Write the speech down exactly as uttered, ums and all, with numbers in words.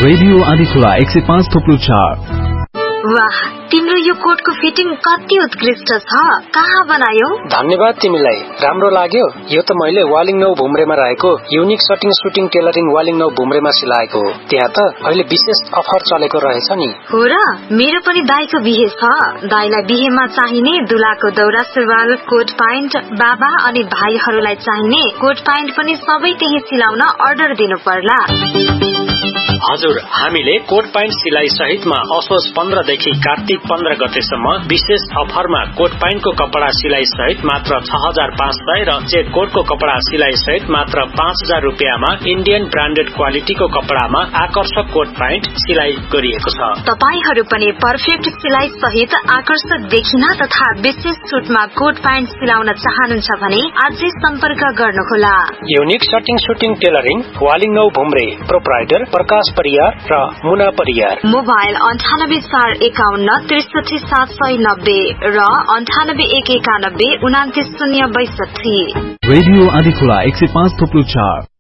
Radio आदिखुला एक सय पाँच थोप्लो चार। वाह, तिम्रो यो कोटको फिटिङ कति उत्कृष्ट छ, कहाँ बनायो? धन्यवाद तिमीलाई, राम्रो लाग्यो। यो त मैले वालिङ नौ भुम्रेमा रहेको युनिक सटिङ सुटिङ टेलरिङ वालिङ नौ भुम्रेमा सिलाएको हो। त्यहाँ त अहिले विशेष अफर चलेको रहेछ नि। हो र, मेरो पनि दाइको बिहे छ। दाइलाई बिहेमा चाहिने दुलाको दौरा सुरुवाल, कोट प्यान्ट, बाबा अनि भाइहरूलाई चाहिने कोट प्यान्ट पनि सबै त्यही सिलाउन अर्डर दिनु पर्ला। हजुर, हामीले कोट प्यान्ट सिलाइ सहितमा असोज पन्ध्र देखि कार्तिक पन्ध्र गतेसम्म विशेष अफरमा कोट प्यान्टको कपडा सिलाइ सहित मात्र छ हजार पाँच सय र चेक कोटको कपडा सिलाइ सहित मात्र पाँच हजार रुपियाँमा इन्डियन ब्रान्डेड क्वालिटीको कपडामा आकर्षक कोट प्यान्ट सिलाइ गरिएको छ। तपाईहरू पनि पर्फेक्ट सिलाइ सहित आकर्षक देखिन तथा विशेष छुटमा कोट प्यान्ट सिलाउन चाहनुहुन्छ भने आजै सम्पर्क गर्नुहोला। युनिक सटिङ सुटिङ टेलरिङ वालिङ नौ भुम्रे, प्रोप्राइटर प्रकाश परियार र मुना परियार। मोबाइल अन्ठानब्बे चार एकाउन्न त्रिसठी सात सय नब्बे र अन्ठानब्बे एक एकानब्बे उनातिस शून्य बैसठी। रेडियो आदिखुला एक सय पाँच थोप्लो चार।